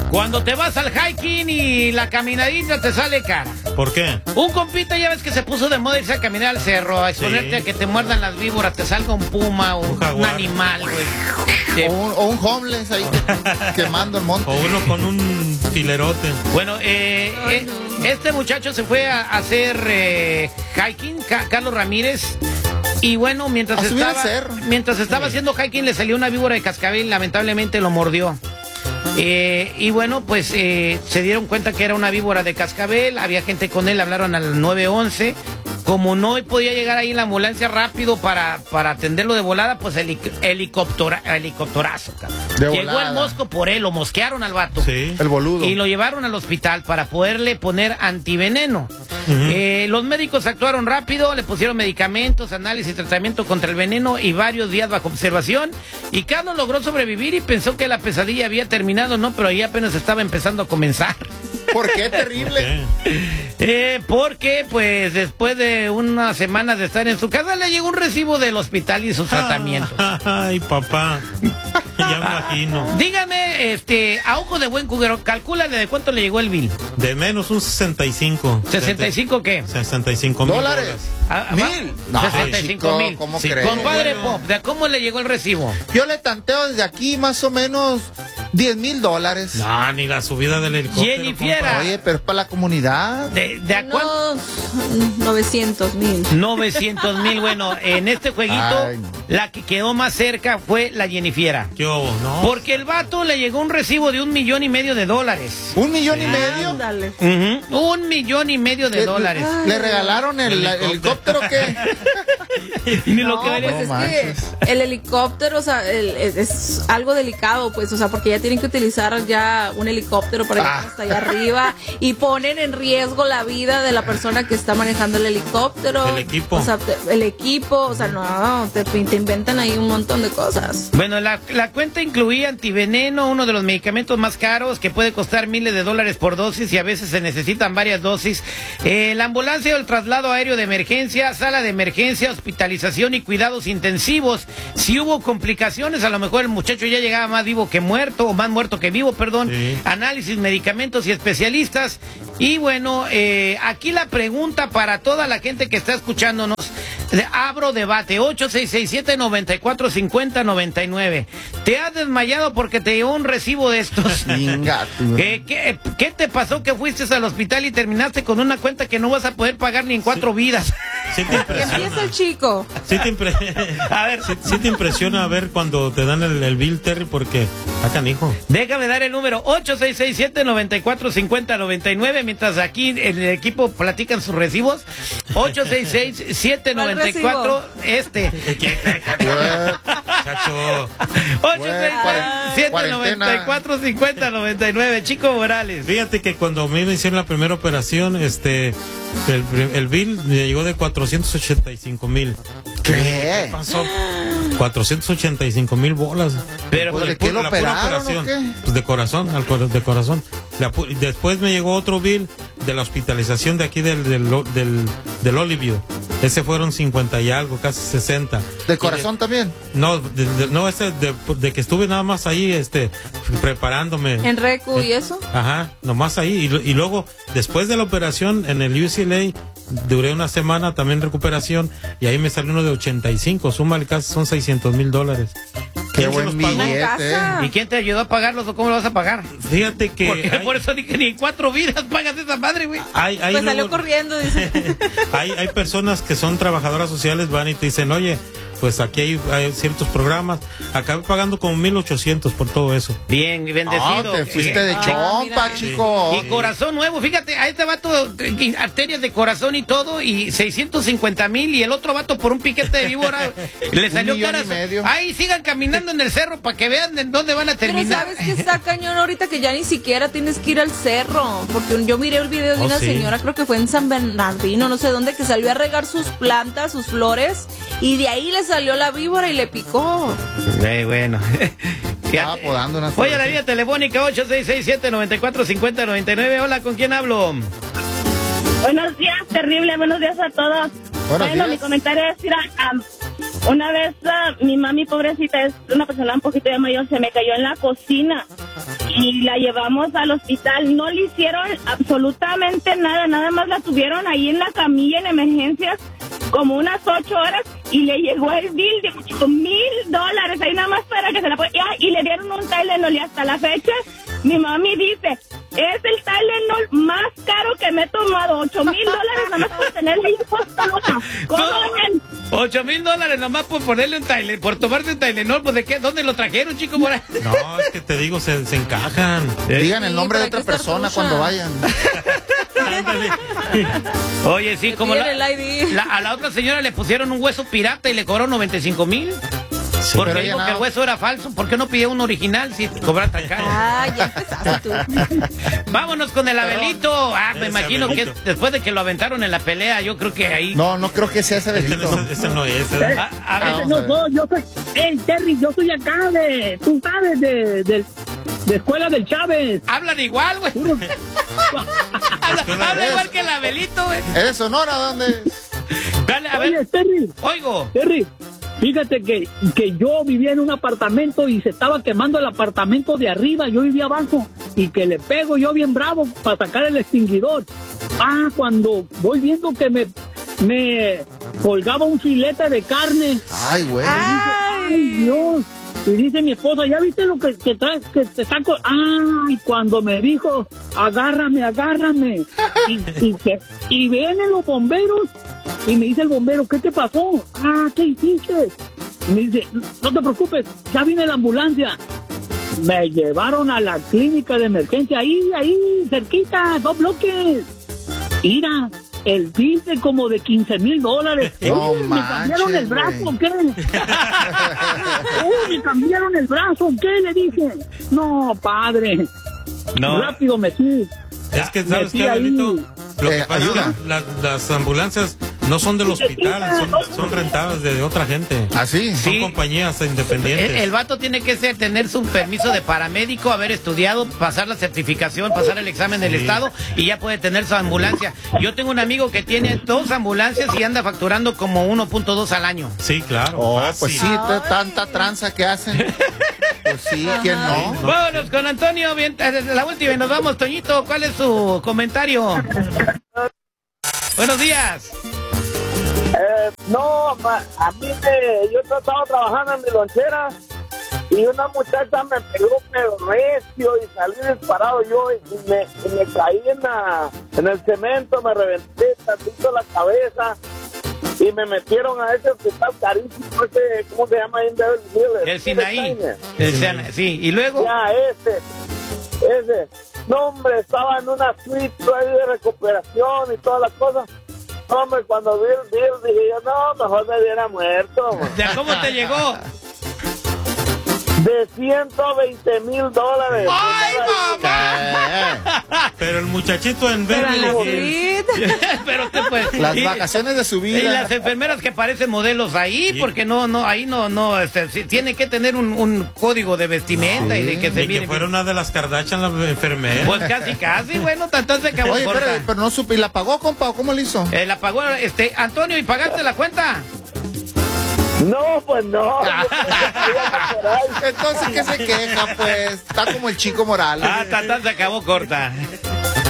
Cuando te vas al hiking y la caminadita te sale cara. ¿Por qué? Un compita ya ves que se puso de moda irse a caminar al cerro, a exponerte a que te muerdan las víboras, te salga un puma o un animal, güey. O un homeless ahí quemando el monte. O uno con un filerote. Bueno, este muchacho se fue a hacer hiking, Carlos Ramírez. Y bueno, mientras estaba haciendo hiking le salió una víbora de cascabel y lamentablemente lo mordió. Y bueno, pues se dieron cuenta que era una víbora de cascabel, había gente con él, hablaron al 911. Como no podía llegar ahí en la ambulancia rápido para atenderlo de volada, pues helicópterazo. Llegó el mosco por él, lo mosquearon al vato. Sí. El boludo. Y lo llevaron al hospital para poderle poner antiveneno. Los médicos actuaron rápido, le pusieron medicamentos, análisis, tratamiento contra el veneno y varios días bajo observación. Y Carlos logró sobrevivir y pensó que la pesadilla había terminado, ¿no? Pero ahí apenas estaba empezando a comenzar. ¿Por qué terrible? Porque pues después de unas semanas de estar en su casa le llegó un recibo del hospital y sus tratamientos. Ay, papá. Ya me imagino. Dígame, a ojo de buen cubero, calcúlale de cuánto le llegó el bill. De menos un 65. ¿65 qué? 65 mil dólares. ¿Mil? No, 65 mil. ¿Cómo crees? Compadre Pop, ¿de cómo le llegó el recibo? Yo le tanteo desde aquí más o menos $10,000. No, ni la subida del helicóptero. Jennifiera. Oye, pero es para la comunidad. ¿De a cuánto? 900,000. 900,000. Bueno, en este jueguito, la que quedó más cerca fue la Jennifiera. ¿Qué hubo? No. Porque el vato le llegó un recibo de $1,5 millones. ¿$1,5 millones? Ándale. $1,5 millones. ¿Le regalaron el helicóptero qué? Ni lo que No, vale. pues es que el helicóptero, o sea, es algo delicado, pues, o sea, porque ya tienen que utilizar ya un helicóptero para llegar hasta allá arriba y ponen en riesgo la vida de la persona que está manejando el helicóptero. El equipo. O sea, el equipo, o sea, no, te inventan ahí un montón de cosas. Bueno, la cuenta incluía antiveneno, uno de los medicamentos más caros que puede costar miles de dólares por dosis y a veces se necesitan varias dosis. La ambulancia o el traslado aéreo de emergencia, sala de emergencia, hospitalización y cuidados intensivos. Si hubo complicaciones, a lo mejor el muchacho ya llegaba más vivo que muerto, o más muerto que vivo, perdón. Sí. Análisis, medicamentos y especialistas. Y bueno, aquí la pregunta para toda la gente que está escuchándonos, abro debate, 8667-945099. ¿Te has desmayado porque te llegó un recibo de estos? ¿Qué te pasó que fuiste al hospital y terminaste con una cuenta que no vas a poder pagar ni en 4 vidas? Sí te impresiona. Empieza el chico. Sí te impresiona ver cuando te dan el bill, Terry, porque canijo. Déjame dar el número 8667-945099 mientras aquí el equipo platican sus recibos. 8667-94 Chacho. 8667-945099. Chico Morales. Fíjate que cuando me hicieron la primera operación, el bill me llegó de 485,000. ¿Qué pasó? 485,000 bolas. Pero ¿de qué lo operaron o qué? Pues de corazón, de corazón. Después me llegó otro bill de la hospitalización de aquí del Olivio. Ese fueron 50 y algo, casi 60. ¿De corazón también? No, ese de que estuve nada más ahí, preparándome. ¿En Recu y eso? Ajá, nomás ahí. Y luego, después de la operación en el UCLA, duré una semana también en recuperación y ahí me salió uno de 85. Súmale, casi son $600,000. Qué buen billete. ¿Y quién te ayudó a pagarlos o cómo lo vas a pagar? Fíjate que... Porque por eso dije, ni 4 vidas pagas esa madre, güey. Pues salió corriendo, dice. Hay personas que son trabajadoras sociales, van y te dicen, oye, pues aquí hay ciertos programas. Acabé pagando como 1,800 por todo eso. Bien, bendecido. Te fuiste de chompa, chico. Y corazón nuevo, fíjate, a este vato, arterias de corazón y todo, y 650,000, y el otro vato por un piquete de víbora le salió cara. Ahí sigan caminando en el cerro para que vean en dónde van a terminar. Pero sabes que está cañón ahorita que ya ni siquiera tienes que ir al cerro, porque yo miré el video de una señora, creo que fue en San Bernardino, no sé dónde, que salió a regar sus plantas, sus flores, y de ahí les salió la víbora y le picó. Bueno. Estaba podando una. Voy a la línea telefónica 8667-945099. Hola, ¿con quién hablo? Buenos días, terrible, buenos días a todos. Bueno, mi comentario es, mira, una vez mi mami pobrecita, es una persona un poquito ya mayor, se me cayó en la cocina y la llevamos al hospital. No le hicieron absolutamente nada, nada más la tuvieron ahí en la camilla en emergencias como unas 8 horas y le llegó el bill de $1,000 ahí nada más para que se la y le dieron un Tylenol y hasta la fecha mi mami dice, es el Tylenol más caro que me he tomado, $8,000 nada más por tenerle ahí puesta. ¿Cómo ven? $8,000 nomás por ponerle un Tylenol, por tomarse un Tylenol, pues ¿de qué? ¿Dónde lo trajeron, chico? No, es que te digo, se encajan. Digan el nombre de otra persona cuando vayan. Oye, sí, como a la otra señora le pusieron un hueso pirata y le cobró 95,000. Sí, porque dijo que el hueso era falso. ¿Por qué no pidió un original si cobran tan caro? Ya empezaste tú. Vámonos con el Abelito. Me imagino Abelito, que después de que lo aventaron en la pelea, yo creo que ahí... No creo que sea ese Abelito. Ese no es. No soy, yo soy... Terry, yo soy acá tú sabes, de Escuela del Chávez. Hablan igual, güey. Habla igual que el Abelito, güey. ¿Es Sonora dónde? Dale, a ver. Oye, Terry. Oigo. Terry. Fíjate que yo vivía en un apartamento y se estaba quemando el apartamento de arriba, yo vivía abajo, y que le pego yo bien bravo para sacar el extinguidor. Cuando voy viendo que me colgaba un filete de carne. Ay, güey. Ay, Dios. Y dice mi esposa, ¿ya viste lo que traes, que te saco? Y cuando me dijo, agárrame. Y vienen los bomberos. Y me dice el bombero, ¿qué te pasó? ¿Qué hiciste? Y me dice, no te preocupes, ya viene la ambulancia. Me llevaron a la clínica de emergencia, ahí, cerquita, 2 bloques. Mira, el bill de como de $15,000. No ¿Me cambiaron el brazo o qué? ¿Me cambiaron el brazo o qué? Le dije. No, padre. No. Rápido metí. Es que, ¿sabes qué, Abelito? Lo que pasa es que las ambulancias no son del hospital, son rentadas de otra gente. ¿Ah, sí? Son compañías independientes. El vato tiene que tener su permiso de paramédico, haber estudiado, pasar la certificación, pasar el examen del Estado y ya puede tener su ambulancia. Yo tengo un amigo que tiene 2 ambulancias y anda facturando como 1.2 al año. Sí, claro. Pues sí, tanta tranza que hacen. Pues sí, ¿quién no? Vámonos con Antonio, bien, la última y nos vamos, Toñito. ¿Cuál es su comentario? Buenos días. A mí yo estaba trabajando en mi lonchera y una muchacha me pegó pero recio y salí disparado yo y me caí en el cemento, me reventé tantito la cabeza y me metieron a ese hospital carísimo, ¿cómo se llama? El Sinaí. Sí, y luego... Ya, ese. No, hombre, estaba en una suite ahí de recuperación y todas las cosas. No, hombre, cuando vi el bill dije yo, no, mejor me hubiera muerto. ¿Ya cómo te llegó? De $120,000. ¡Ay, mamá! Pero el muchachito en Beverly. Pero te pues, las vacaciones de su vida. Y las enfermeras que parecen modelos ahí, porque ahí no, tiene que tener un código de vestimenta y de que se mire. Que fuera una de las Kardashian, la enfermera. Pues casi, bueno, tanto se acabó. Oye, pero no supe, ¿y la pagó, compa? ¿O cómo lo hizo? La pagó, Antonio, ¿y pagaste la cuenta? No, pues no. Entonces, ¿qué se queja? Pues está como el Chico Morales. Se acabó corta.